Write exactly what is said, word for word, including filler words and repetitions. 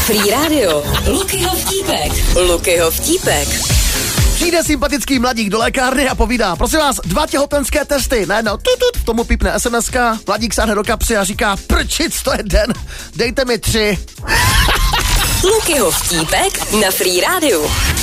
Free Radio. Lukyho vtípek. Lukyho vtípek. Přijde sympatický mladík do lékárny a povídá: prosím vás, dva těhotenské testy. Najednou tutut, v tomu pípne es em eska, mladík sáhne do kapsy a říká: prčic, to je den, dejte mi tři. Lukyho vtípek na Free Radio.